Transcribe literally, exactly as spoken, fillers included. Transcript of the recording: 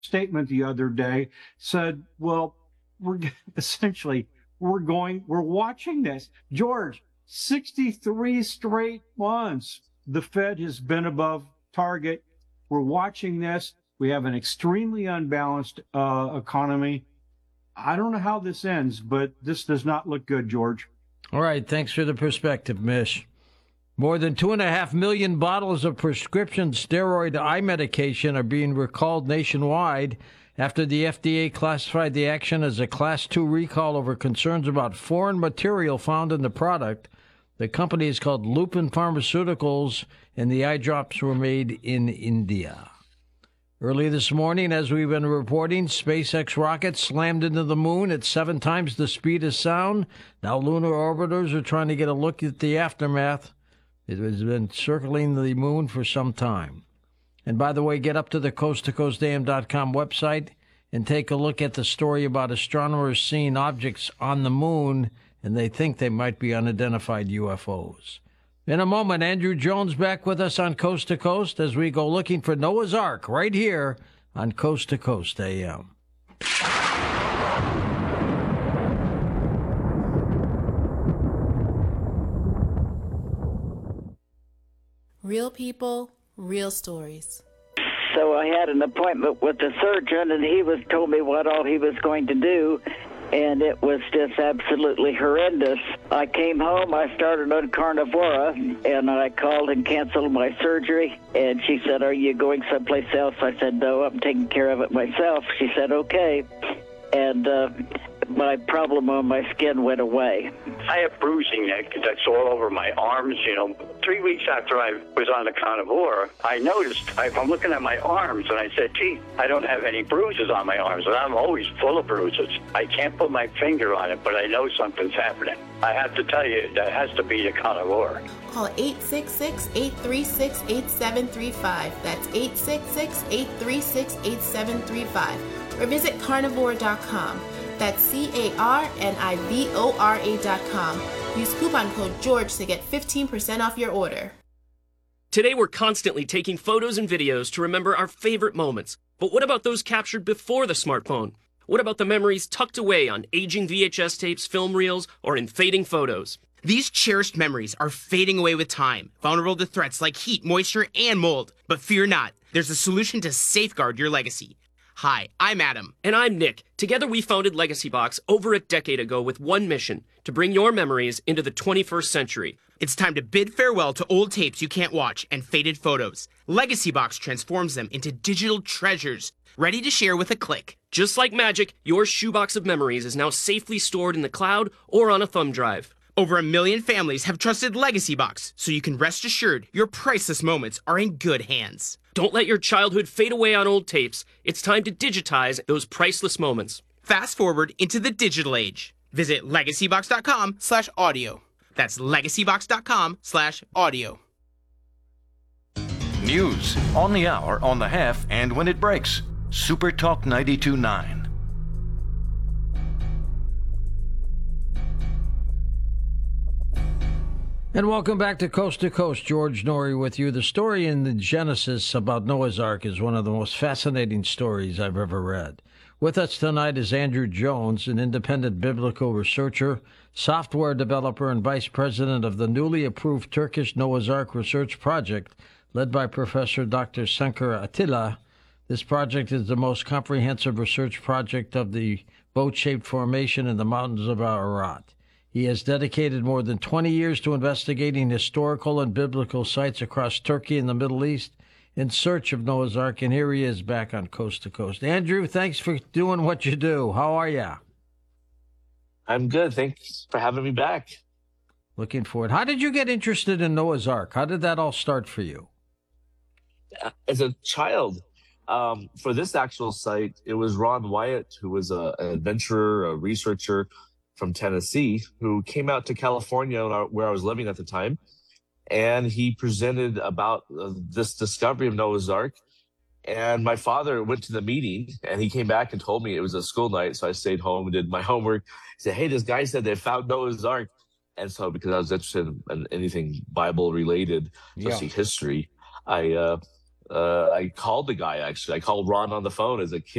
statement the other day, said, well, we're essentially, we're going, we're watching this. George, sixty-three straight months, the Fed has been above target. We're watching this. We have an extremely unbalanced uh, economy. I don't know how this ends, but this does not look good, George. All right. Thanks for the perspective, Mish. More than two and a half million bottles of prescription steroid eye medication are being recalled nationwide after the F D A classified the action as a Class two recall over concerns about foreign material found in the product. The company is called Lupin Pharmaceuticals, and the eye drops were made in India. Early this morning, as we've been reporting, SpaceX rockets slammed into the moon at seven times the speed of sound. Now lunar orbiters are trying to get a look at the aftermath. It has been circling the moon for some time. And by the way, get up to the coast to coast a m dot com website and take a look at the story about astronomers seeing objects on the moon, and they think they might be unidentified U F Os. In a moment, Andrew Jones back with us on Coast to Coast as we go looking for Noah's Ark right here on Coast to Coast A M. Real people, real stories. So I had an appointment with the surgeon, and he was told me what all he was going to do, and it was just absolutely horrendous. I came home, I started on Carnivora, and I called and canceled my surgery, and she said, are you going someplace else? I said, no, I'm taking care of it myself. She said, okay. And uh, my problem on my skin went away. I have bruising that, that's all over my arms. You know, three weeks after I was on the Carnivora, I noticed, I, I'm looking at my arms, and I said, gee, I don't have any bruises on my arms, and I'm always full of bruises. I can't put my finger on it, but I know something's happening. I have to tell you, that has to be the Carnivora. Call eight six six, eight three six, eight seven three five. That's eight six six, eight three six, eight seven three five. Or visit carnivora dot com. That's C A R N I V O R A dot com. Use coupon code George to get fifteen percent off your order. Today we're constantly taking photos and videos to remember our favorite moments. But what about those captured before the smartphone? What about the memories tucked away on aging V H S tapes, film reels, or in fading photos? These cherished memories are fading away with time, vulnerable to threats like heat, moisture, and mold. But fear not, there's a solution to safeguard your legacy. Hi, I'm Adam. And I'm Nick. Together we founded Legacy Box over a decade ago with one mission, to bring your memories into the twenty-first century. It's time to bid farewell to old tapes you can't watch and faded photos. Legacy Box transforms them into digital treasures, ready to share with a click. Just like magic, your shoebox of memories is now safely stored in the cloud or on a thumb drive. Over a million families have trusted Legacy Box, so you can rest assured your priceless moments are in good hands. Don't let your childhood fade away on old tapes. It's time to digitize those priceless moments. Fast forward into the digital age. Visit legacybox dot com slash audio. That's legacybox dot com slash audio. News on the hour, on the half, and when it breaks. Super Talk ninety-two point nine. And welcome back to Coast to Coast. George Noory with you. The story in the Genesis about Noah's Ark is one of the most fascinating stories I've ever read. With us tonight is Andrew Jones, an independent biblical researcher, software developer, and vice president of the newly approved Turkish Noah's Ark Research Project, led by Professor Doctor Senker Atilla. This project is the most comprehensive research project of the boat-shaped formation in the mountains of Ararat. He has dedicated more than twenty years to investigating historical and biblical sites across Turkey and the Middle East in search of Noah's Ark, and here he is back on Coast to Coast. Andrew, thanks for doing what you do. How are you? I'm good. Thanks for having me back. Looking forward. How did you get interested in Noah's Ark? How did that all start for you? As a child, um, for this actual site, it was Ron Wyatt, who was a, an adventurer, a researcher from Tennessee, who came out to California where I was living at the time, and he presented about uh, this discovery of Noah's Ark. And my father went to the meeting, and he came back and told me it was a school night, so I stayed home and did my homework. He said, hey, this guy said they found Noah's Ark. And so because I was interested in anything Bible-related, especially yeah. history, I uh, uh, I called the guy, actually. I called Ron on the phone as a kid.